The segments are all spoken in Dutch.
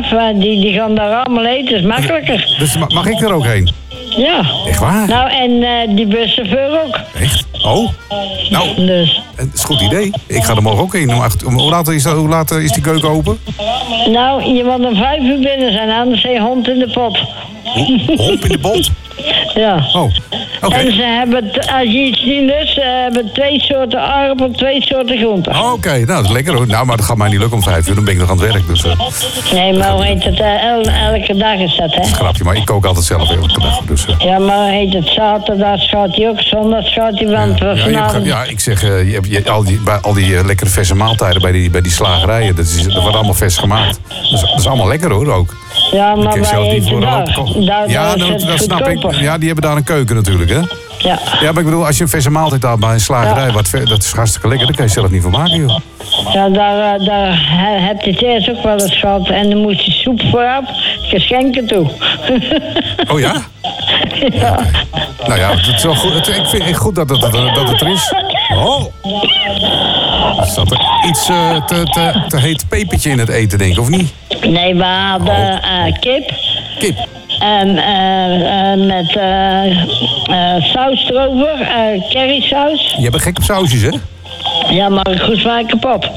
Die gaan daar allemaal eten, dat is makkelijker. Dus mag ik er ook heen? Ja. Echt waar? Nou, en die buschauffeur ook. Echt? Oh? Nou, Dus. dat is een goed idee. Ik ga er morgen ook heen. Hoe laat is die keuken open? Nou, je moet om 5 uur binnen zijn, anders is hond in de pot. Hond in de pot? Ja. Oh, oké. En ze hebben, als je iets niet lust, ze hebben 2 soorten aardappelen, 2 soorten groenten. Oké, nou dat is lekker hoor. Nou, maar dat gaat mij niet lukken om 5 uur, dan ben ik nog aan het werk. Dus, nee, maar hoe heet het? Elke dag is dat, hè? dat is een grapje, maar ik kook altijd zelf elke dag. Dus, ja, maar hoe heet het? Zaterdag gaat hij ook, zondag gaat hij, want we vanavond... Ja, ik zeg, je hebt al die lekkere verse maaltijden bij die slagerijen, dat wordt allemaal vers gemaakt. Dat is allemaal lekker hoor, ook. Ja, maar wij eten daar. Ja, dat snap ik. Ja, die hebben daar een keuken natuurlijk, hè? Ja. Ja, maar ik bedoel, als je een verse maaltijd daar bij een slagerij, dat is hartstikke lekker, daar kan je zelf niet van maken, joh. Ja, daar heb je het eerst ook wel eens gehad en dan moest je soep vooraf, geschenken toe. Oh ja? Ja. Okay. Nou ja, het is wel goed. Ik vind het goed dat het er is. Oh! Er zat er iets te heet pepertje in het eten, denk ik, of niet? Nee, we hadden kip. Kip. Met saus erover, currysaus. Je bent gek op sausjes, hè? Ja, maar goed maken kapot.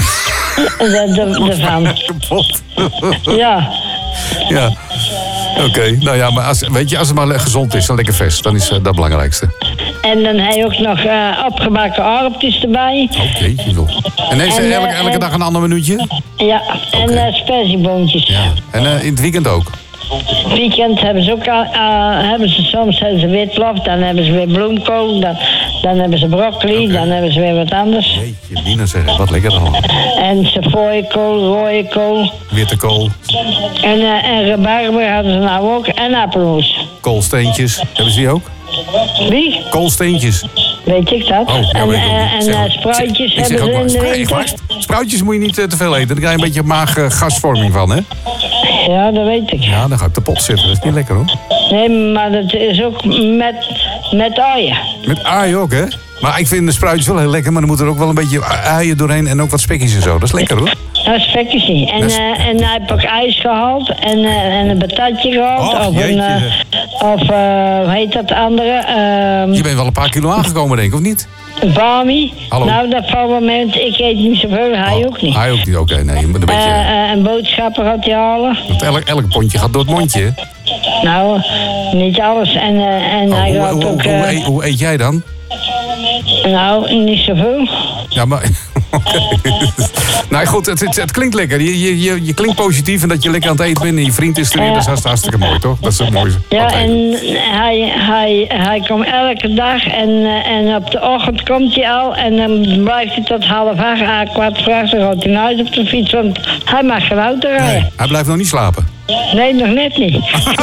Ervan. Kapot. Ja. Ja. Oké, nou ja, maar als het maar gezond is en lekker vers, dan is dat het belangrijkste. En dan heb je ook nog opgemaakte aardappeltjes erbij. Oké, en heeft ze elke dag een ander minuutje? Ja, en sperzieboontjes. Ja. En in het weekend ook? Weekend hebben ze ook, soms witlof, dan hebben ze weer bloemkool, dan hebben ze broccoli, dan hebben ze weer wat anders. Jeetje, Dina zeg, wat lekker dan. En savoiekool, rode kool. Witte kool. En rabarber hadden ze nou ook, en appelmoes. Koolsteentjes, hebben ze die ook? Wie? Koolsteentjes. Weet ik dat. Oh, ja, en spruitjes hebben ze in de winter. Spruitjes moet je niet te veel eten, daar krijg je een beetje maaggasvorming van, hè? Ja, dat weet ik. Ja, dan ga ik de pot zitten, dat is niet lekker, hoor. Nee, maar dat is ook met uien. Met uien ook, hè? Maar ik vind de spruitjes wel heel lekker, maar er moet er ook wel een beetje uien doorheen en ook wat spekjes en zo. Dat is lekker, hoor. Ja, spekjes niet. En hij heeft ook ijs gehaald en een patatje gehaald. Och, hoe heet dat andere? Je bent wel een paar kilo aangekomen, denk ik, of niet? Bami. Hallo. Nou, dat valt wel mee, want ik eet niet zoveel. Hij ook niet. Hij ook niet, oké, nee. Een beetje... en boodschappen gaat hij halen. Want elk pondje gaat door het mondje, hè? Nou, niet alles. En hij gaat ook... Hoe eet jij dan? Nou, niet zoveel. Ja, maar... Nou goed, het klinkt lekker. Je klinkt positief en dat je lekker aan het eten bent en je vriend is er weer. Dat is hartstikke mooi, toch? Dat is het mooiste. Ja, en hij komt elke dag en op de ochtend komt hij al en dan blijft hij tot 7:30, kwart vraag, dan gaat hij naar huis op de fiets, want hij mag geen auto rijden. Nee, hij blijft nog niet slapen. Nee, nog net niet.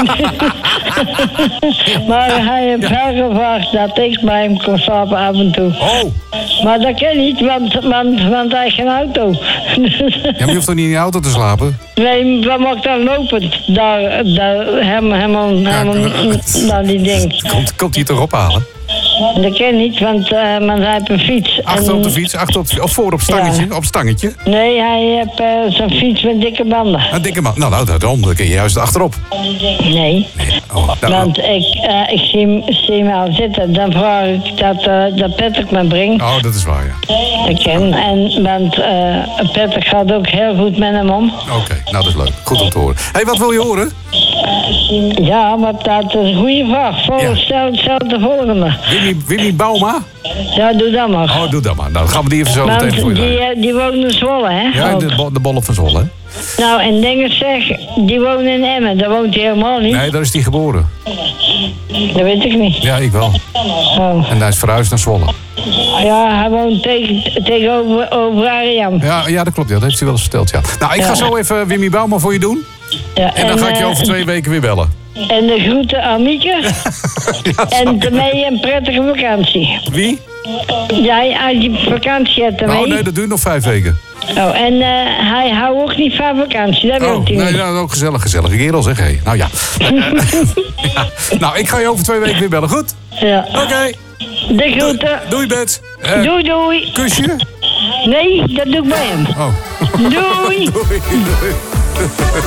Maar hij heeft wel gevraagd dat ik bij hem kon slapen af en toe. Oh! Maar dat kan niet, want hij heeft geen auto. Ja, maar je hoeft toch niet in je auto te slapen? Nee, we mogen dan lopen. Daar helemaal naar die ding. Komt hij toch ophalen? Dat kan niet, want hij heeft een fiets. Achter op de fiets, of voor op stangetje? Ja. Op stangetje? Nee, hij heeft zo'n fiets met dikke banden. Een dikke band? Nou, daarom kun je juist achterop. Nee. Oh, want ik zie hem al zitten. Dan vraag ik dat Patrick me brengt. Oh, dat is waar, ja. Ik ken. Want Patrick gaat ook heel goed met hem om. Oké, nou dat is leuk. Goed om te horen. Hé, wat wil je horen? Ja, maar dat is een goede vraag. Stel de volgende. Wimmy Bauma? Ja, doe dat maar. Oh, doe dat maar. Nou, dan gaan we die even zo meteen voor je. Die woont in Zwolle, hè? Ja, de bollen van Zwolle, hè? Nou, en Dinges zeg, die woont in Emmen. Daar woont hij helemaal niet. Nee, daar is hij geboren. Dat weet ik niet. Ja, ik wel. Oh. En hij is verhuisd naar Zwolle. Ja, hij woont tegenover Ariam. Ja, dat klopt. Ja. Dat heeft hij wel eens verteld, ja. Nou, ik ga zo even Wimmy Bauma voor je doen. Ja, en dan ga ik je over 2 weken weer bellen. En de groeten aan Mieke. Ja, en daarmee een prettige vakantie. Wie? Jij, als je vakantie hebt ermee. Oh nee, dat duurt nog 5 weken. Oh, en hij houdt ook niet van vakantie, dat weet hij niet. Nee, nou, ook gezellig kerel zeg. Hey. Nou ja. Ja. Nou, ik ga je over 2 weken weer bellen, goed? Ja. Oké. De groeten. Doei, Bets. Doei. Kusje? Nee, dat doe ik bij hem. Oh. Doei. Doei.